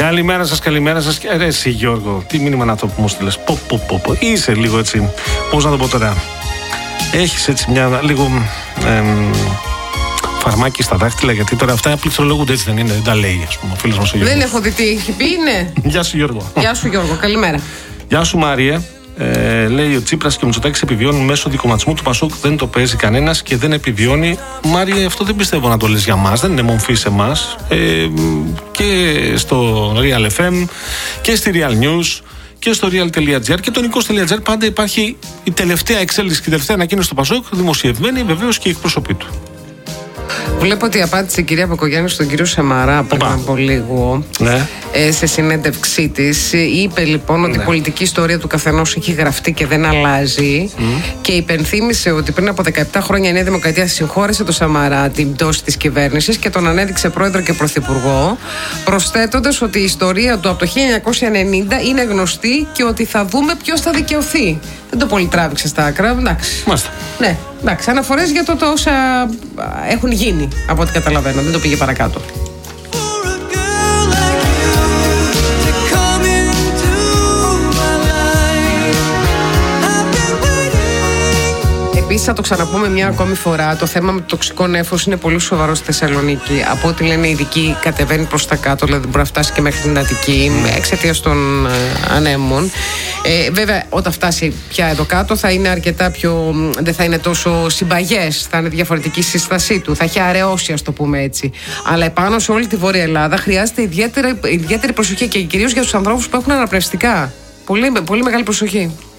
Καλημέρα σας, καλημέρα σας. Ρε εσύ Γιώργο, τι μήνυμα να το που μου στείλες. Είσαι λίγο έτσι, πώς να το πω τώρα. Έχεις έτσι μια λίγο φαρμάκι στα δάχτυλα, γιατί τώρα αυτά πληκτρολόγούνται, έτσι δεν είναι, δεν τα λέει, ας πούμε, ο φίλος μας ο Γιώργος. Δεν έχω δει τι έχει πει, είναι. Γεια σου Γιώργο. Γεια σου Γιώργο, καλημέρα. Γεια σου Μάρια. Λέει ο Τσίπρας και ο Μητσοτάκης επιβιώνουν μέσω δικοματισμού του Πασόκ. Δεν το παίζει κανένας και δεν επιβιώνει. Μάρια, αυτό δεν πιστεύω να το λες για μας. Δεν είναι μομφή σε εμάς. Και στο Real FM και στη Real News και στο real.gr και το nikos.gr πάντα υπάρχει η τελευταία εξέλιξη και η τελευταία ανακοίνωση του Πασόκ, δημοσιευμένη βεβαίως και η εκπροσωπή του. Βλέπω ότι απάντησε η κυρία Πακογιάννη στον κύριο Σαμαρά πριν από λίγο, ναι. Σε συνέντευξή της. Είπε λοιπόν ότι η πολιτική ιστορία του καθενός έχει γραφτεί και δεν αλλάζει. Και υπενθύμησε ότι πριν από 17 χρόνια η Νέα Δημοκρατία συγχώρεσε τον Σαμαρά την πτώση της κυβέρνησης και τον ανέδειξε πρόεδρο και πρωθυπουργό, προσθέτοντας ότι η ιστορία του από το 1990 είναι γνωστή και ότι θα δούμε ποιος θα δικαιωθεί. Δεν το πολύ τράβηξε στα άκρα, εντάξει. Μάλιστα. Ναι, εντάξει, αναφορές για το όσα έχουν γίνει, από ό,τι καταλαβαίνω. Δεν το πήγε παρακάτω. Επίσης, θα το ξαναπούμε μια ακόμη φορά. Το θέμα με το τοξικό νέφος είναι πολύ σοβαρό στη Θεσσαλονίκη. Από ό,τι λένε οι ειδικοί, κατεβαίνει προς τα κάτω, δηλαδή μπορεί να φτάσει και μέχρι την Αττική εξαιτίας των ανέμων. Βέβαια, όταν φτάσει πια εδώ κάτω, θα είναι αρκετά πιο. Δεν θα είναι τόσο συμπαγές, θα είναι διαφορετική η σύστασή του. Θα έχει αραιώσει, ας το πούμε έτσι. Αλλά επάνω σε όλη τη Βόρεια Ελλάδα χρειάζεται ιδιαίτερη προσοχή και κυρίως για τους ανθρώπους που έχουν αναπνευστικά. Πολύ μεγάλη προσοχή.